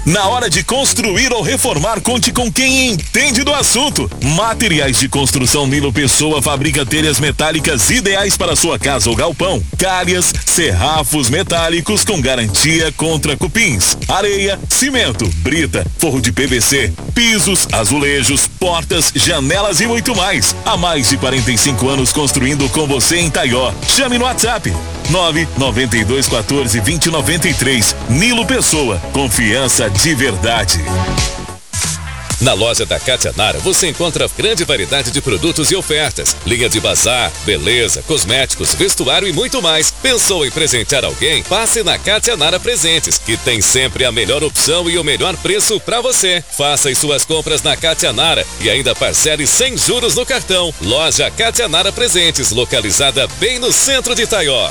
Na hora de construir ou reformar, conte com quem entende do assunto. Materiais de Construção Nilo Pessoa fabrica telhas metálicas ideais para sua casa ou galpão. Calhas, serrafos metálicos com garantia contra cupins. Areia, cimento, brita, forro de PVC, pisos, azulejos, portas, janelas e muito mais. Há mais de 45 anos construindo com você em Taió. Chame no WhatsApp 992142093. Nilo Pessoa, confiança de verdade. Na loja da Cátia Nara você encontra grande variedade de produtos e ofertas. Linha de bazar, beleza, cosméticos, vestuário e muito mais. Pensou em presentear alguém? Passe na Cátia Nara Presentes, que tem sempre a melhor opção e o melhor preço para você. Faça as suas compras na Cátia Nara e ainda parcele sem juros no cartão. Loja Cátia Nara Presentes, localizada bem no centro de Taió.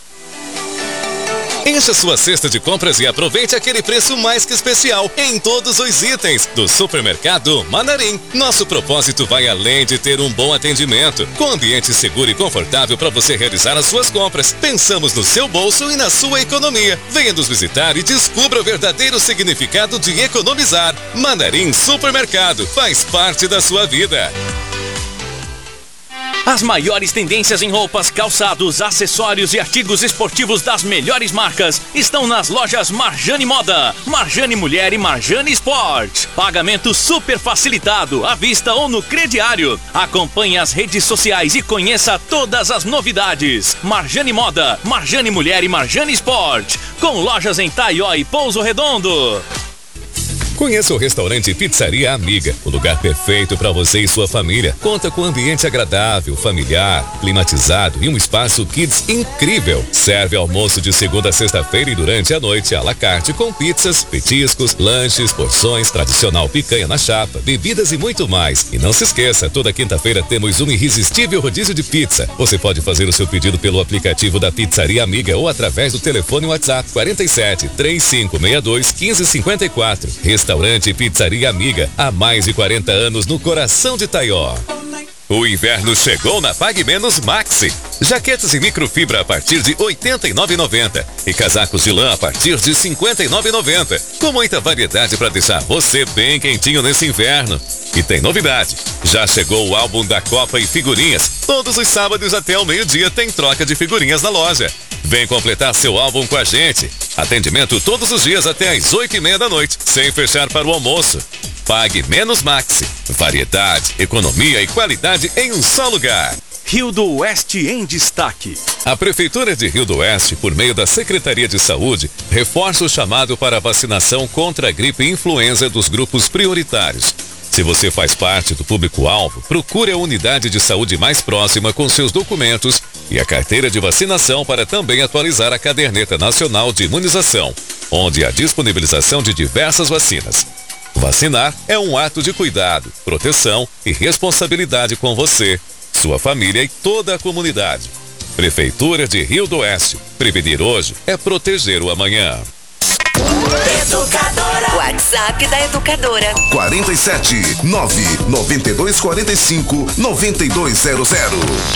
Encha sua cesta de compras e aproveite aquele preço mais que especial em todos os itens do Supermercado Mandarim. Nosso propósito vai além de ter um bom atendimento, com ambiente seguro e confortável para você realizar as suas compras. Pensamos no seu bolso e na sua economia. Venha nos visitar e descubra o verdadeiro significado de economizar. Mandarim Supermercado faz parte da sua vida. As maiores tendências em roupas, calçados, acessórios e artigos esportivos das melhores marcas estão nas lojas Marjane Moda, Marjane Mulher e Marjane Sport. Pagamento super facilitado, à vista ou no crediário. Acompanhe as redes sociais e conheça todas as novidades. Marjane Moda, Marjane Mulher e Marjane Sport, com lojas em Taió e Pouso Redondo. Conheça o restaurante Pizzaria Amiga, o lugar perfeito para você e sua família. Conta com um ambiente agradável, familiar, climatizado e um espaço kids incrível. Serve almoço de segunda a sexta-feira e durante a noite à la carte com pizzas, petiscos, lanches, porções, tradicional picanha na chapa, bebidas e muito mais. E não se esqueça, toda quinta-feira temos um irresistível rodízio de pizza. Você pode fazer o seu pedido pelo aplicativo da Pizzaria Amiga ou através do telefone WhatsApp 47 3562 1554. Restaurante Pizzaria Amiga, há mais de 40 anos no coração de Taió. O inverno chegou na Pague Menos Maxi. Jaquetas em microfibra a partir de R$ 89,90 e casacos de lã a partir de R$ 59,90. Com muita variedade para deixar você bem quentinho nesse inverno. E tem novidade, já chegou o álbum da Copa e figurinhas. Todos os sábados até o meio-dia tem troca de figurinhas na loja. Vem completar seu álbum com a gente. Atendimento todos os dias até às 8:30 da noite, sem fechar para o almoço. Pague Menos Maxi. Variedade, economia e qualidade em um só lugar. Rio do Oeste em destaque. A Prefeitura de Rio do Oeste, por meio da Secretaria de Saúde, reforça o chamado para a vacinação contra a gripe influenza dos grupos prioritários. Se você faz parte do público-alvo, procure a unidade de saúde mais próxima com seus documentos e a carteira de vacinação para também atualizar a caderneta nacional de imunização, onde há disponibilização de diversas vacinas. Vacinar é um ato de cuidado, proteção e responsabilidade com você, sua família e toda a comunidade. Prefeitura de Rio do Oeste. Prevenir hoje é proteger o amanhã. Educadora. WhatsApp da Educadora. 47 99245 9200.